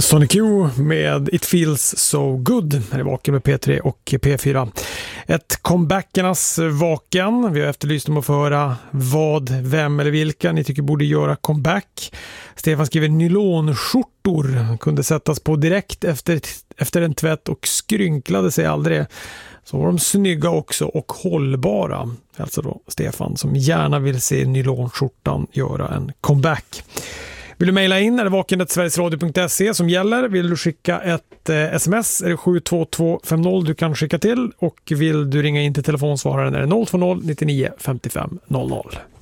Sonic Q med It Feels So Good här i Vaken med P3 och P4. Ett comebackernas Vaken. Vi har efterlyst dem att få höra vad, vem eller vilka ni tycker borde göra comeback. Stefan skriver nylonskjortor kunde sättas på direkt efter en tvätt och skrynklade sig aldrig. Så var de snygga också och hållbara. Alltså då Stefan som gärna vill se nylonskjortan göra en comeback. Vill du mejla in är det vaken@sverigesradio.se som gäller. Vill du skicka ett sms är det 72250 du kan skicka till. Och vill du ringa in till telefonsvararen är det 020 99 55 00.